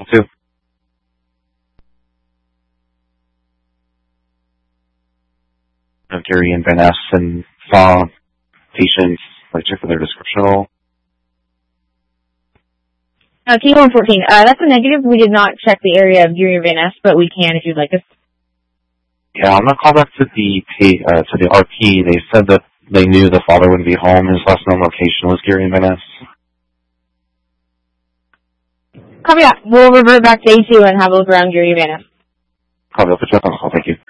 Too. Gary and Van Ness and saw patients, like check for their description at all? T114, that's a negative. We did not check the area of Gary and Van Ness, but we can if you'd like us. Yeah, I'm gonna call back to the RP. They said that they knew the father wouldn't be home. His last known location was Gary and Van Ness. Copy that. We'll revert back to A2 and have a look around Gary and Van Ness. Copy. I'll put you up on the call. Thank you.